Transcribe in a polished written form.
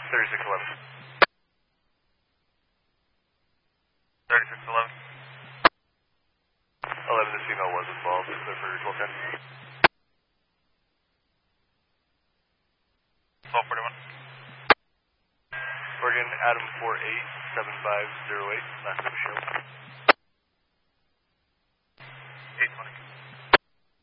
3611. 3611. 11, this female was involved. Clear for 1210. 1241. Oregon, Adam 487508, last name Michelle. 820.